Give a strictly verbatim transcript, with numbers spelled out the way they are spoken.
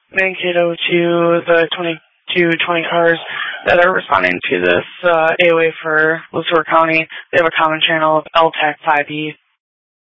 Mankato to the twenty-two twenty cars that are responding to this uh, A O A for LeSueur County. They have a common channel of L TAC five E.